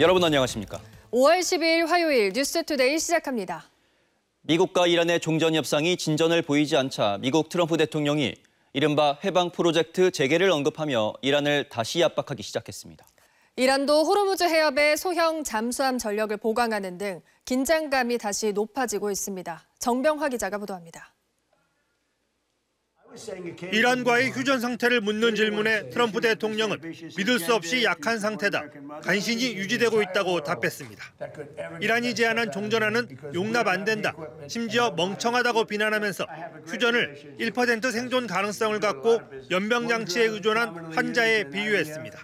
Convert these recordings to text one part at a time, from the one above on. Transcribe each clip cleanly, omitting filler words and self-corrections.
여러분 안녕하십니까? 5월 12일 화요일 뉴스투데이 시작합니다. 미국과 이란의 종전 협상이 진전을 보이지 않자 미국 트럼프 대통령이 이른바 해방 프로젝트 재개를 언급하며 이란을 다시 압박하기 시작했습니다. 이란도 호르무즈 해협에 소형 잠수함 전력을 보강하는 등 긴장감이 다시 높아지고 있습니다. 정병화 기자가 보도합니다. 이란과의 휴전 상태를 묻는 질문에 트럼프 대통령은 믿을 수 없이 약한 상태다, 간신히 유지되고 있다고 답했습니다. 이란이 제안한 종전안은 용납 안 된다, 심지어 멍청하다고 비난하면서 휴전을 1% 생존 가능성을 갖고 연병장치에 의존한 환자에 비유했습니다.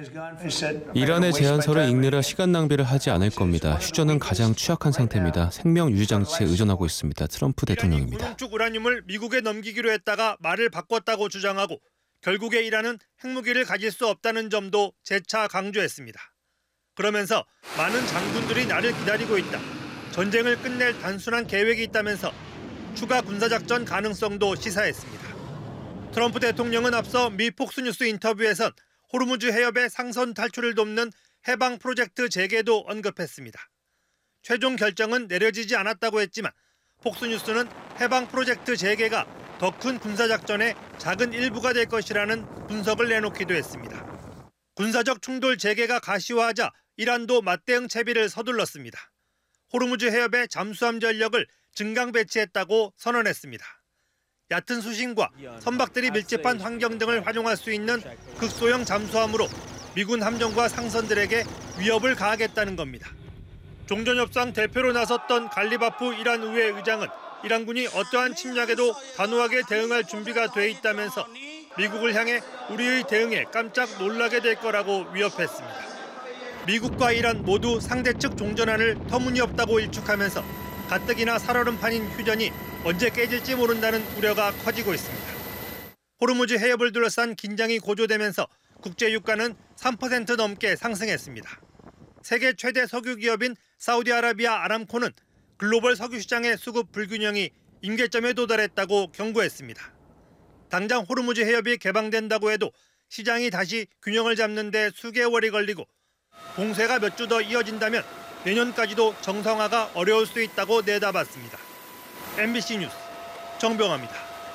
이란의 제안서를 읽느라 시간 낭비를 하지 않을 겁니다. 휴전은 가장 취약한 상태입니다. 생명 유지 장치에 의존하고 있습니다. 트럼프 대통령입니다. 구동축 우라늄을 미국에 넘기기로 했다가 말을 바꿨다고 주장하고 결국에 이란은 핵무기를 가질 수 없다는 점도 재차 강조했습니다. 그러면서 많은 장군들이 나를 기다리고 있다, 전쟁을 끝낼 단순한 계획이 있다면서 추가 군사작전 가능성도 시사했습니다. 트럼프 대통령은 앞서 미 폭스뉴스 인터뷰에선 호르무즈 해협의 상선 탈출을 돕는 해방 프로젝트 재개도 언급했습니다. 최종 결정은 내려지지 않았다고 했지만 폭스뉴스는 해방 프로젝트 재개가 더 큰 군사작전의 작은 일부가 될 것이라는 분석을 내놓기도 했습니다. 군사적 충돌 재개가 가시화하자 이란도 맞대응 채비를 서둘렀습니다. 호르무즈 해협에 잠수함 전력을 증강 배치했다고 선언했습니다. 얕은 수심과 선박들이 밀집한 환경 등을 활용할 수 있는 극소형 잠수함으로 미군 함정과 상선들에게 위협을 가하겠다는 겁니다. 종전협상 대표로 나섰던 갈리바프 이란 의회 의장은 이란군이 어떠한 침략에도 단호하게 대응할 준비가 돼 있다면서 미국을 향해 우리의 대응에 깜짝 놀라게 될 거라고 위협했습니다. 미국과 이란 모두 상대 측 종전안을 터무니없다고 일축하면서 가뜩이나 살얼음판인 휴전이 언제 깨질지 모른다는 우려가 커지고 있습니다. 호르무즈 해협을 둘러싼 긴장이 고조되면서 국제 유가는 3% 넘게 상승했습니다. 세계 최대 석유 기업인 사우디아라비아 아람코는 글로벌 석유 시장의 수급 불균형이 임계점에 도달했다고 경고했습니다. 당장 호르무즈 해협이 개방된다고 해도 시장이 다시 균형을 잡는 데 수개월이 걸리고 봉쇄가 몇 주 더 이어진다면 내년까지도 정상화가 어려울 수 있다고 내다봤습니다. MBC 뉴스 정병화입니다.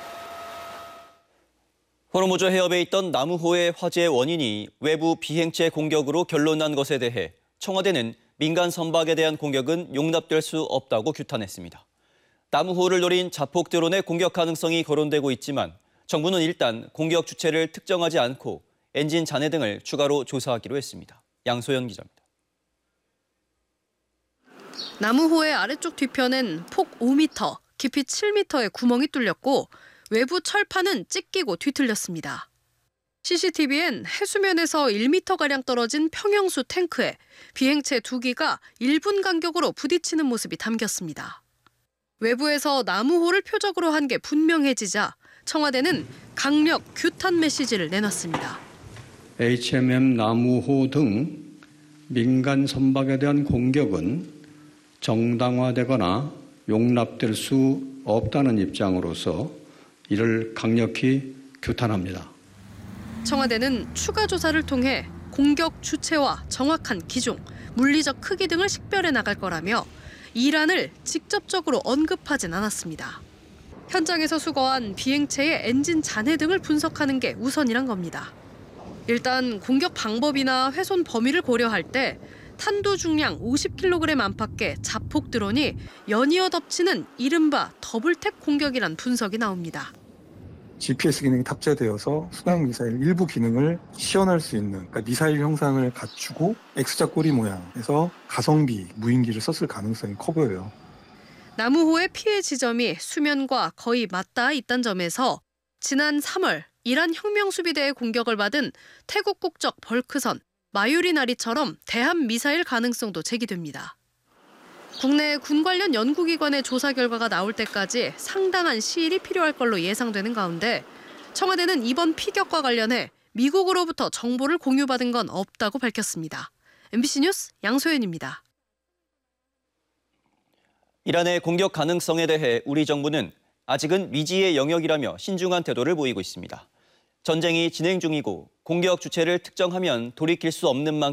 호르무즈 해협에 있던 나무호의 화재의 원인이 외부 비행체 공격으로 결론난 것에 대해 청와대는 민간 선박에 대한 공격은 용납될 수 없다고 규탄했습니다. 나무호를 노린 자폭 드론의 공격 가능성이 거론되고 있지만 정부는 일단 공격 주체를 특정하지 않고 엔진 잔해 등을 추가로 조사하기로 했습니다. 양소연 기자입니다. 나무호의 아래쪽 뒤편엔 폭 5m, 깊이 7m의 구멍이 뚫렸고 외부 철판은 찢기고 뒤틀렸습니다. CCTV엔 해수면에서 1m가량 떨어진 평형수 탱크에 비행체 2기가 1분 간격으로 부딪히는 모습이 담겼습니다. 외부에서 나무호를 표적으로 한 게 분명해지자 청와대는 강력 규탄 메시지를 내놨습니다. HMM 나무호 등 민간 선박에 대한 공격은 정당화되거나 용납될 수 없다는 입장으로서 이를 강력히 규탄합니다. 청와대는 추가 조사를 통해 공격 주체와 정확한 기종, 물리적 크기 등을 식별해 나갈 거라며 이란을 직접적으로 언급하진 않았습니다. 현장에서 수거한 비행체의 엔진 잔해 등을 분석하는 게 우선이란 겁니다. 일단 공격 방법이나 훼손 범위를 고려할 때 탄두 중량 50kg 안팎의 자폭 드론이 연이어 덮치는 이른바 더블탭 공격이란 분석이 나옵니다. GPS 기능이 탑재되어서 순항 미사일 일부 기능을 시연할 수 있는, 그러니까 미사일 형상을 갖추고 X자 꼬리 모양에서 가성비 무인기를 썼을 가능성이 커 보여요. 나무호의 피해 지점이 수면과 거의 맞닿아 있다는 점에서 지난 3월 이란 혁명수비대의 공격을 받은 태국 국적 벌크선 마유리나리처럼 대함 미사일 가능성도 제기됩니다. 국내 군 관련 연구기관의 조사 결과가 나올 때까지 상당한 시일이 필요할 걸로 예상되는 가운데 청와대는 이번 피격과 관련해 미국으로부터 정보를 공유받은 건 없다고 밝혔습니다. MBC 뉴스 양소연입니다. 이란의 공격 가능성에 대해 우리 정부는 아직은 미지의 영역이라며 신중한 태도를 보이고 있습니다. 전쟁이 진행 중이고 공격 주체를 특정하면 돌이킬 수 없는 만큼